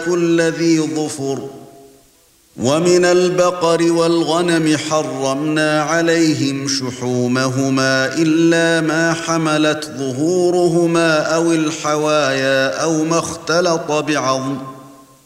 كل ذي ظفر ومن البقر والغنم حرمنا عليهم شحومهما إلا ما حملت ظهورهما أو الحوايا أو ما اختلط بعظم